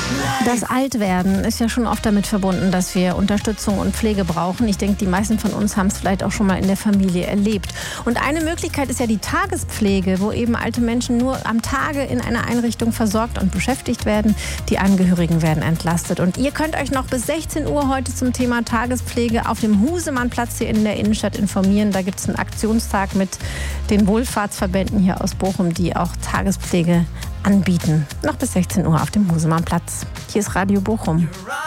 Das Altwerden ist ja schon oft damit verbunden, dass wir Unterstützung und Pflege brauchen. Ich denke, die meisten von uns haben es vielleicht auch schon mal in der Familie erlebt. Und eine Möglichkeit ist ja die Tagespflege, wo eben alte Menschen nur am Tage in einer Einrichtung versorgt und beschäftigt werden. Die Angehörigen werden entlastet. Und ihr könnt euch noch bis 16 Uhr heute zum Thema Tagespflege auf dem Husemannplatz hier in der Innenstadt informieren. Da gibt es einen Aktionstag mit den Wohlfahrtsverbänden hier aus Bochum, die auch Tagespflege anbieten. Noch bis 16 Uhr auf dem Husemannplatz. Hier ist Radio Bochum.